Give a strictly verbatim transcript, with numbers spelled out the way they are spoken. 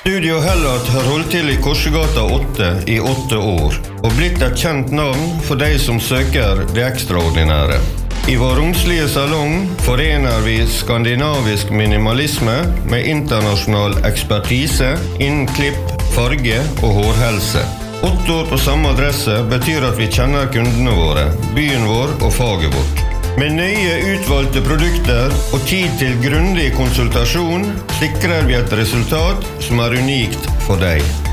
Studio Hellart har holdt til i Korsegata åtte i åtte år, og blitt et kjent navn for de som søker det ekstraordinære. I vår romslige salong forener vi skandinavisk minimalisme med internasjonal ekspertise innen klipp, farge og hårhelse. Åtte år på samme adresse betyr at vi kjenner kundene våre, byen vår og faget vårt. Med nøye utvalgte produkter og tid til grundig konsultasjon sikrer vi et resultat som er unikt for deg.